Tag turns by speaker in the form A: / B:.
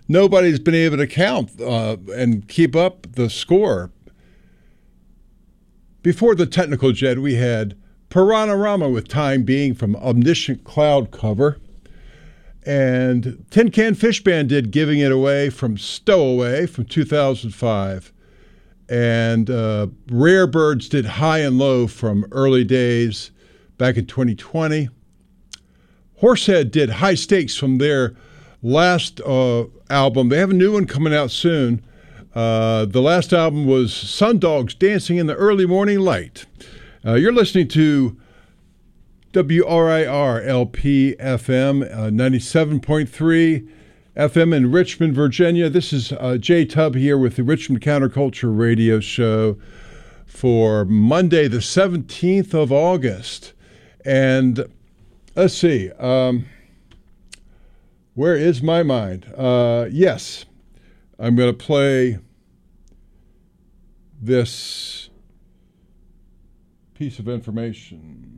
A: nobody's been able to count and keep up the score. Before the technical jet, we had Piranarama with Time Being from Omniscient Cloud Cover. And Tin Can Fish Band did Giving It Away from Stowaway from 2005. And Rare Birds did High and Low from Early Days back in 2020. Horsehead did High Stakes from their last album. They have a new one coming out soon. The last album was Sundogs Dancing in the Early Morning Light. You're listening to WRIR LP FM 97.3 FM in Richmond, Virginia. This is Jay Tubb here with the Richmond Counterculture Radio Show for Monday, the 17th of August. And let's see, where is my mind? Yes, I'm going to play this piece of information.